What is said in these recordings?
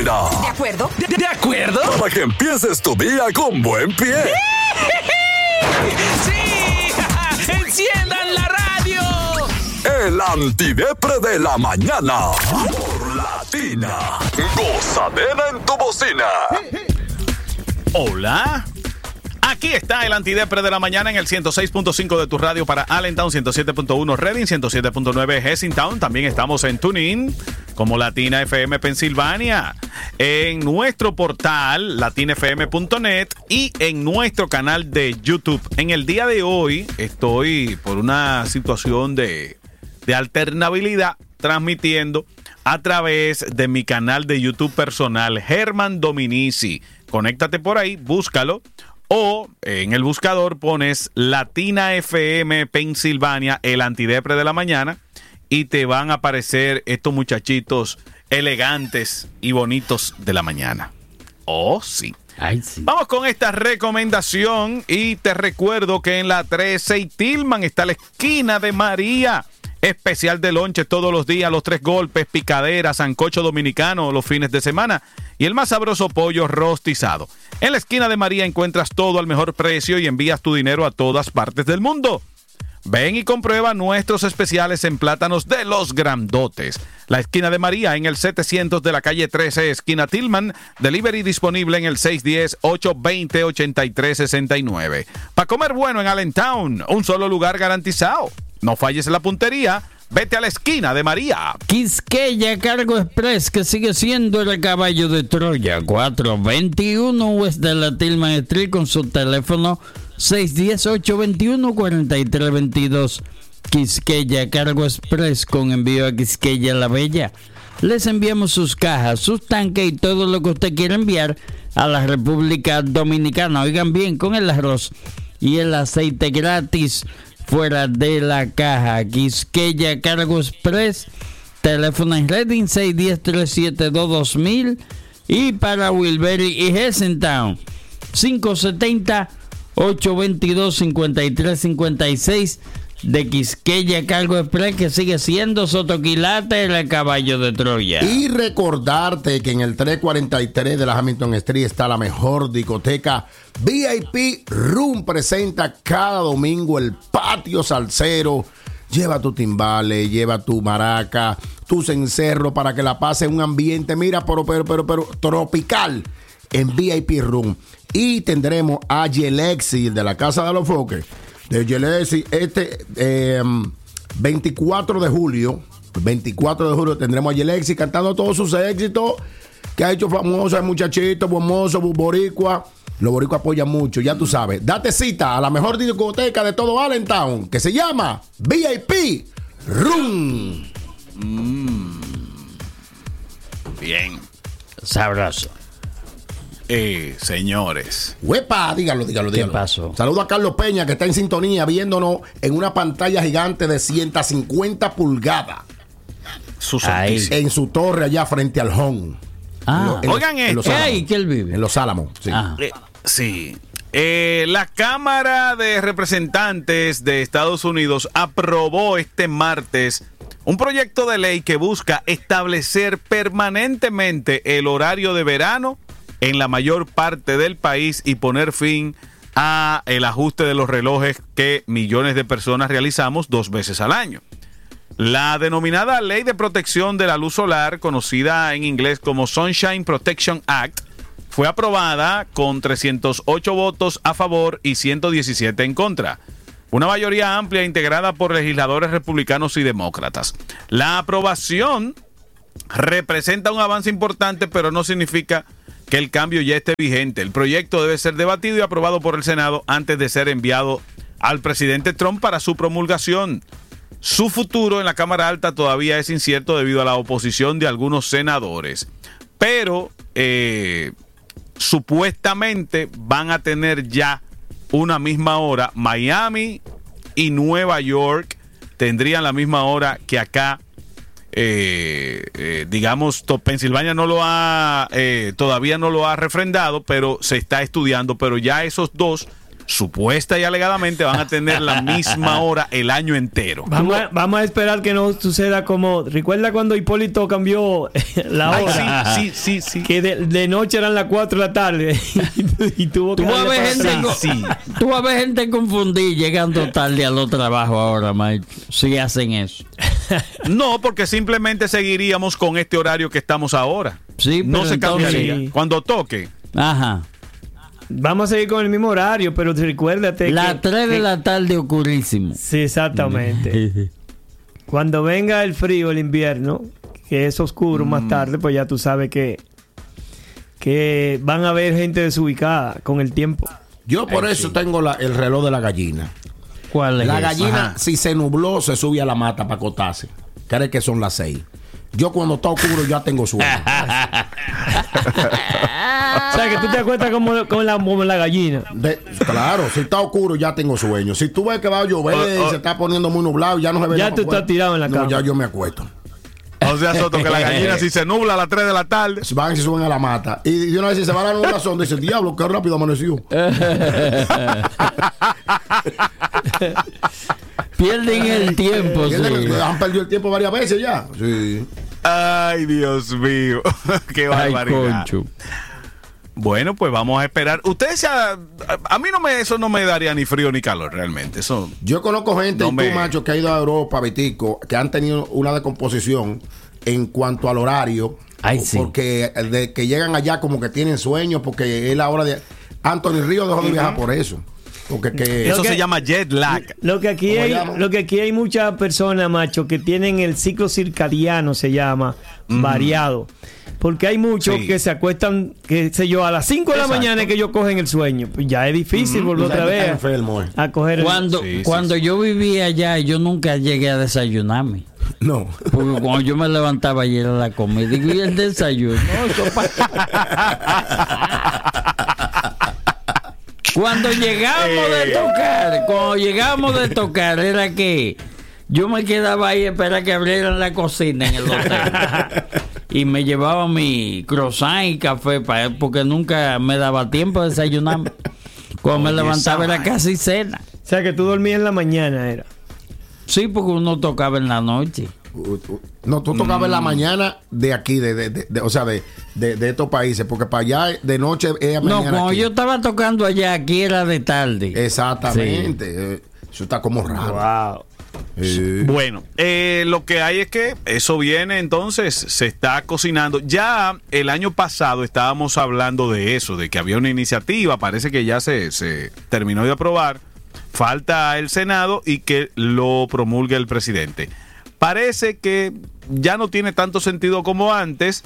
¿De acuerdo? ¿De acuerdo? Para que empieces tu día con buen pie. ¡Sí! ¡Enciendan la radio! El antidepre de la mañana. Por Latina. Gozadera en tu bocina. Hola. Aquí está el antidepre de la mañana en el 106.5 de tu radio para Allentown, 107.1 Reading, 107.9 Hessingtown. También estamos en TuneIn como Latina FM Pensilvania, en nuestro portal latinafm.net y en nuestro canal de YouTube. En el día de hoy estoy por una situación de alternabilidad transmitiendo a través de mi canal de YouTube personal, Germán Dominici. Conéctate por ahí, búscalo. O en el buscador pones Latina FM Pensilvania, el antidepre de la mañana, y te van a aparecer estos muchachitos elegantes y bonitos de la mañana. Oh, sí. Ay, sí. Vamos con esta recomendación y te recuerdo que en la 13 y Tillman está la esquina de María. Especial de lonche todos los días, los 3 golpes, picadera, sancocho dominicano los fines de semana y el más sabroso pollo rostizado. En la esquina de María encuentras todo al mejor precio y envías tu dinero a todas partes del mundo. Ven y comprueba nuestros especiales en plátanos de los grandotes. La esquina de María en el 700 de la calle 13, esquina Tillman. Delivery disponible en el 610-820-8369. Para comer bueno en Allentown, un solo lugar garantizado. No falles en la puntería, vete a la esquina de María. Quisqueya Cargo Express, que sigue siendo el caballo de Troya, 421 West de la Tillman Street, con su teléfono 610-821-4322. Quisqueya Cargo Express, con envío a Quisqueya La Bella. Les enviamos sus cajas, sus tanques y todo lo que usted quiera enviar a la República Dominicana. Oigan bien, con el arroz y el aceite gratis fuera de la caja. Quisqueya Cargo Express, teléfono en Reading 610-372-2000 y para Wilbury y Hessingtown 570-822-5356 de Quisqueya Cargo Express, que sigue siendo Sotoquilate, el caballo de Troya. Y recordarte que en el 343 de la Hamilton Street está la mejor discoteca. VIP Room presenta cada domingo el patio salsero. Lleva tu timbales, lleva tu maraca, tu cencerro para que la pase en un ambiente, mira, pero tropical en VIP Room. Y tendremos a Yelexi de la Casa de los Foques. De Yelexi, 24 de julio tendremos a Yelexi cantando todos sus éxitos que ha hecho famoso el muchachito, famoso, boricua. Los boricuas apoyan mucho, ya tú sabes. Date cita a la mejor discoteca de todo Allentown, que se llama VIP Room. Bien. Sabroso. Señores. ¡Huepa! Dígalo. ¿Qué pasó? Saludo a Carlos Peña, que está en sintonía viéndonos en una pantalla gigante de 150 pulgadas. En su torre allá frente al home. Oigan esto. ¿Qué él vive? En Los Álamos. Sí. Sí. La Cámara de Representantes de Estados Unidos aprobó este martes un proyecto de ley que busca establecer permanentemente el horario de verano en la mayor parte del país y poner fin a el ajuste de los relojes que millones de personas realizamos 2 veces al año. La denominada Ley de Protección de la Luz Solar, conocida en inglés como Sunshine Protection Act, fue aprobada con 308 votos a favor y 117 en contra. Una mayoría amplia integrada por legisladores republicanos y demócratas. La aprobación representa un avance importante, pero no significa que el cambio ya esté vigente. El proyecto debe ser debatido y aprobado por el Senado antes de ser enviado al presidente Trump para su promulgación. Su futuro en la Cámara Alta todavía es incierto debido a la oposición de algunos senadores. Pero supuestamente van a tener ya una misma hora. Miami y Nueva York tendrían la misma hora que acá. Digamos, Pensilvania no lo ha todavía no lo ha refrendado, pero se está estudiando, pero ya esos dos supuesta y alegadamente van a tener la misma hora el año entero. Vamos a esperar que no suceda como... ¿Recuerda cuando Hipólito cambió la hora? Ay, sí. Que de noche eran las 4 de la tarde. Y tuvo que... Tú vas a ver gente confundida llegando tarde a los trabajos ahora, Mike. Si hacen eso. No, porque simplemente seguiríamos con este horario que estamos ahora. Sí, no pero se entonces- cambiaría. Cuando toque. Ajá. Vamos a seguir con el mismo horario, pero recuérdate Las 3 de la tarde ocurrísimo. Sí, exactamente. Cuando venga el frío, el invierno, que es oscuro más tarde, pues ya tú sabes que van a haber gente desubicada con el tiempo. Yo por eso tengo el reloj de la gallina. ¿Cuál es La ese? gallina, Ajá. si se nubló, se sube a la mata para acotarse. Cree que son las 6. Yo cuando está oscuro ya tengo sueño. O sea, que tú te acuestas como la gallina. Claro, si está oscuro ya tengo sueño. Si tú ves que va a llover y se está poniendo muy nublado, ya no se ve Ya nada tú por fuera. estás tirado en la cama. No, ya yo me acuesto. O sea, Soto, que la gallina si se nubla a las 3 de la tarde. Van y se suben a la mata. Y de una vez si se va a la nublación, dice, diablo, qué rápido amaneció. Pierden el tiempo, sí. Han perdido el tiempo varias veces ya. Sí. Ay, Dios mío. Qué Ay, barbaridad. concho. Bueno, pues vamos a esperar. Ustedes a mí eso no me daría ni frío ni calor realmente. Eso Yo conozco gente, No y tú, me- macho, que ha ido a Europa, Vitico, que han tenido una decomposición en cuanto al horario. Ay, sí. Porque de que llegan allá como que tienen sueños, porque es la hora de... Anthony Río dejó de viajar por eso. Porque que... eso que- se llama jet lag. Lo que aquí hay muchas personas, macho, que tienen el ciclo circadiano, se llama, variado. Porque hay muchos Sí. que se acuestan, qué sé yo, a las 5 de la Exacto. mañana que ellos cogen el sueño. Pues ya es difícil volver Esa otra gente está vez enfermo, a coger el... Cuando yo vivía allá, yo nunca llegué a desayunarme. No. Porque cuando yo me levantaba ayer a la comida, digo, ¿y el desayuno? Cuando llegamos de tocar, era que yo me quedaba ahí a esperar que abrieran la cocina en el hotel. Y me llevaba mi croissant y café porque nunca me daba tiempo de desayunarme. Cuando me levantaba era casi cena. O sea, que tú dormías en la mañana, era. Sí, porque uno tocaba en la noche. No, tú tocabas en la mañana de aquí, o sea, de estos países, porque para allá de noche es No, mañana cuando aquí. yo estaba tocando allá, aquí era de tarde. Exactamente. Eso está como raro. Wow. Bueno, lo que hay es que eso viene entonces, se está cocinando. Ya el año pasado estábamos hablando de eso, de que había una iniciativa, parece que ya se terminó de aprobar, falta el Senado y que lo promulgue el presidente. Parece que ya no tiene tanto sentido como antes.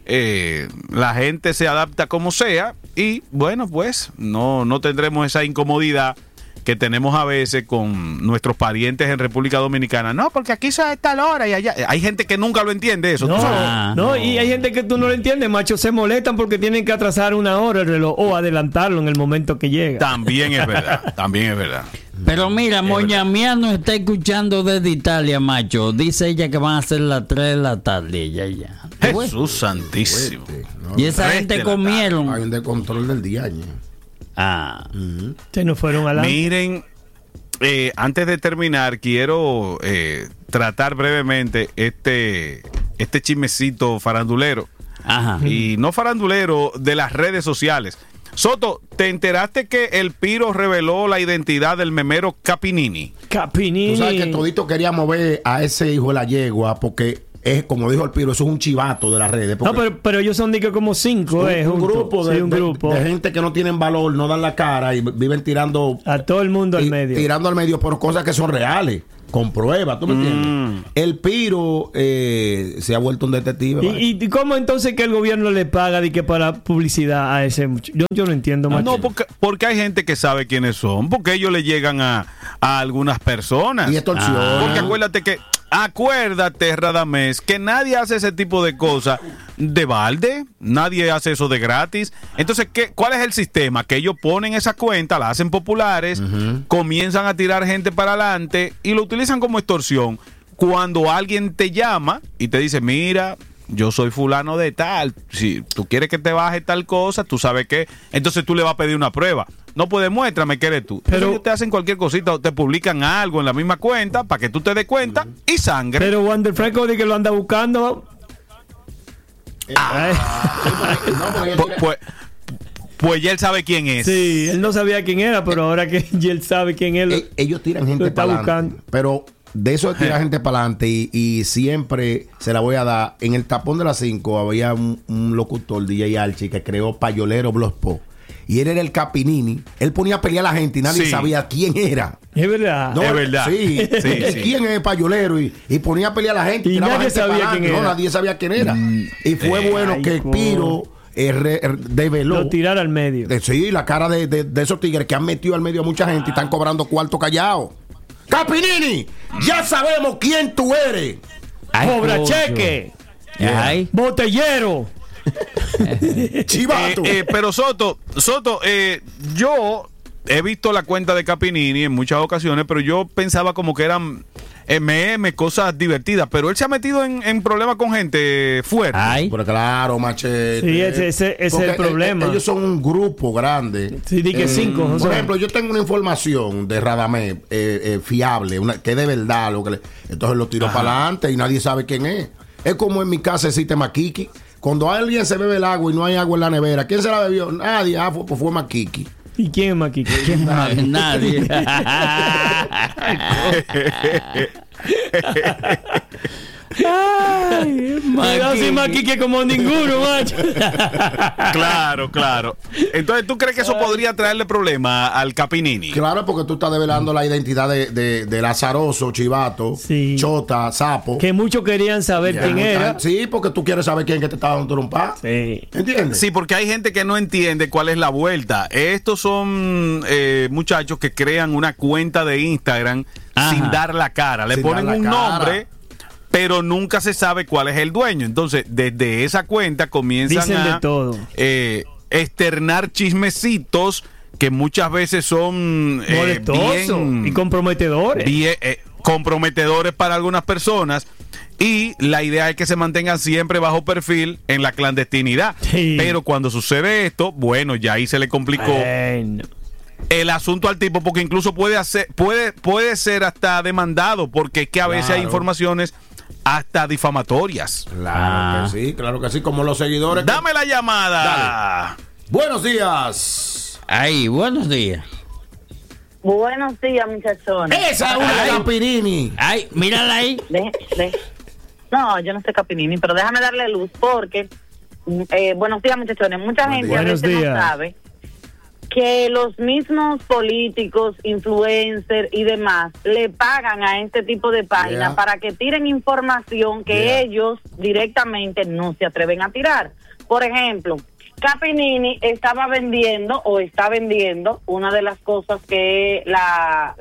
La gente se adapta como sea y bueno, pues no tendremos esa incomodidad que tenemos a veces con nuestros parientes en República Dominicana. No, porque aquí es a tal hora y allá. Hay gente que nunca lo entiende eso. ¿tú sabes? No, y hay gente que tú no lo entiendes, macho, se molestan porque tienen que atrasar 1 hora el reloj o adelantarlo en el momento que llega. También es verdad, también es verdad. Pero mira, Moña Mía nos está escuchando desde Italia, macho. Dice ella que van a ser las 3 de la tarde. Ella ya. Jesús santísimo. No, Y esa 3 gente de la comieron. hay un descontrol del día. Ah. Se nos fueron a la... Miren, antes de terminar, quiero tratar brevemente este chismecito farandulero. Ajá. Y no farandulero de las redes sociales. Soto, ¿te enteraste que el Piro reveló la identidad del memero Capinini? Capinini. Tú sabes que todito queríamos ver a ese hijo de la yegua porque es, como dijo el Piro, eso es un chivato de las redes. No, porque pero ellos son como 5, un grupo, sí, un grupo. de gente que no tienen valor, no dan la cara y viven tirando A todo el mundo al medio. tirando al medio por cosas que son reales, con pruebas, ¿tú me entiendes? El Piro se ha vuelto un detective. ¿vale? ¿Y cómo entonces que el gobierno le paga de que para publicidad a ese muchacho? Yo no entiendo, macho. No, porque hay gente que sabe quiénes son, porque ellos le llegan a algunas personas. Y extorsión. Porque acuérdate, Radamés, que nadie hace ese tipo de cosas de balde, nadie hace eso de gratis. Entonces, ¿cuál es el sistema? Que ellos ponen esa cuenta, la hacen populares, comienzan a tirar gente para adelante y lo utilizan como extorsión. Cuando alguien te llama y te dice, mira, yo soy fulano de tal, si tú quieres que te baje tal cosa, tú sabes que, entonces tú le vas a pedir una prueba. No, pues demuéstrame que eres tú. Pero ellos te hacen cualquier cosita o te publican algo en la misma cuenta para que tú te des cuenta y sangre. Pero Wander Franco dice que lo anda buscando. Pues ya él sabe quién es. Sí, él no sabía quién era, pero ahora que ya él sabe quién es, ellos tiran gente está para buscando. adelante. Pero de eso de tirar gente para adelante y siempre se la voy a dar. En el tapón de las 5 había un locutor, DJ Archie, que creó Payolero Blogspot. Y él era el Capinini. Él ponía a pelear a la gente y nadie sabía quién era. Es verdad. No, es verdad. Sí. Sí. ¿Quién es el Payolero? Y ponía a pelear a la gente. Y tiraba nadie gente sabía para quién adelante. era. No, nadie sabía quién era. Y fue bueno que Piro develó. Lo tirar al medio. Sí, la cara de esos tigres que han metido al medio a mucha gente y están cobrando cuarto callado. Capinini, ya sabemos quién tú eres. Cobra cheque. Ay. Botellero. Chivato. Pero Soto, yo he visto la cuenta de Capinini en muchas ocasiones, pero yo pensaba como que eran cosas divertidas, pero él se ha metido en problemas con gente fuerte. Ay. Pero claro, Machete. Sí, ese es Porque el problema. Ellos son un grupo grande. Sí, di que 5. Por ejemplo, yo tengo una información de Radamés fiable, que es de verdad. Entonces lo tiro para adelante y nadie sabe quién es. Es como en mi casa existe Maquiqui. Cuando alguien se bebe el agua y no hay agua en la nevera, ¿quién se la bebió? Nadie. Pues fue Maquiqui. ¿Y quién es Maquiqui? Nadie. Ay, Maquiqui. Maquiqui como ninguno, macho. Claro. Entonces, ¿tú crees que eso podría traerle problema al Capinini? Claro, porque tú estás develando la identidad de Lazaroso, Chivato, Sí. Chota, Sapo. Que muchos querían saber quién era. Sí, porque tú quieres saber quién que te está dando trompa. Sí. ¿Entiendes? Sí, porque hay gente que no entiende cuál es la vuelta. Estos son muchachos que crean una cuenta de Instagram sin dar la cara. Le Sin ponen dar la un cara. nombre, pero nunca se sabe cuál es el dueño. Entonces, desde esa cuenta comienzan Dicen a de todo. externar chismecitos que muchas veces son Molestosos y comprometedores. comprometedores para algunas personas. Y la idea es que se mantengan siempre bajo perfil en la clandestinidad. Sí. Pero cuando sucede esto, bueno, ya ahí se le complicó Bueno. el asunto al tipo, porque incluso puede ser hasta demandado, porque es que a veces hay informaciones hasta difamatorias. Claro que sí, como los seguidores. Dame la llamada. Buenos días. Ay, buenos días. Buenos días, muchachones. Esa es una Capinini. Ay, mírala ahí. No, yo no soy Capinini, pero déjame darle luz porque buenos días, muchachones. Mucha gente a Buenos veces días. no sabe que los mismos políticos, influencers y demás le pagan a este tipo de páginas para que tiren información que ellos directamente no se atreven a tirar. Por ejemplo, Capinini estaba vendiendo o está vendiendo una de las cosas que la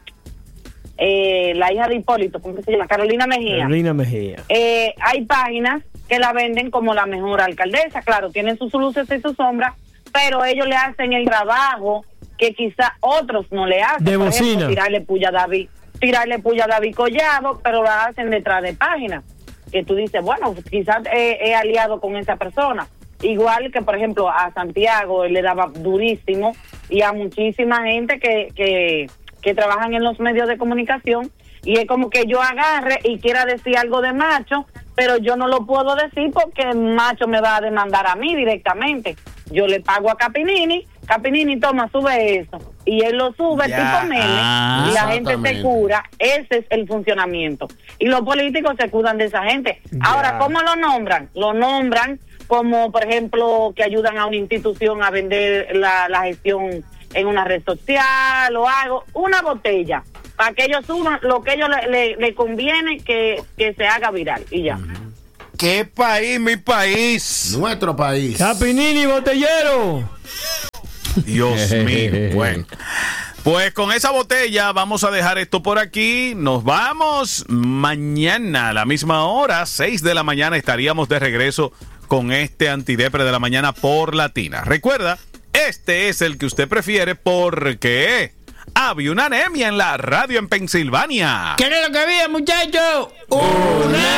hija de Hipólito, ¿cómo se llama? Carolina Mejía. Carolina Mejía. Hay páginas que la venden como la mejor alcaldesa. Claro, tienen sus luces y sus sombras, pero ellos le hacen el trabajo que quizá otros no le hacen. De Por bocina. ejemplo, tirarle puya a David Collado, pero la hacen detrás de páginas. Que tú dices, bueno, quizás he aliado con esa persona. Igual que, por ejemplo, a Santiago él le daba durísimo, y a muchísima gente que trabajan en los medios de comunicación, y es como que yo agarre y quiera decir algo de Macho, pero yo no lo puedo decir porque Macho me va a demandar a mí directamente. Yo le pago a Capinini, toma, sube eso, y él lo sube tipo meme, y la gente se cura. Ese es el funcionamiento, y los políticos se cuidan de esa gente. Ahora, ¿cómo lo nombran? Lo nombran como, por ejemplo, que ayudan a una institución a vender la gestión en una red social o algo, una botella, para que ellos suban lo que ellos le conviene que se haga viral, y ya. ¿Qué país, mi país? Nuestro país. Capinini, botellero. Dios mío. Bueno, pues con esa botella vamos a dejar esto por aquí. Nos vamos mañana a la misma hora, 6 de la mañana, estaríamos de regreso con este Antidepre de la Mañana por Latina. Recuerda, este es el que usted prefiere porque había una anemia en la radio en Pensilvania. ¿Qué es lo que había, muchachos? Una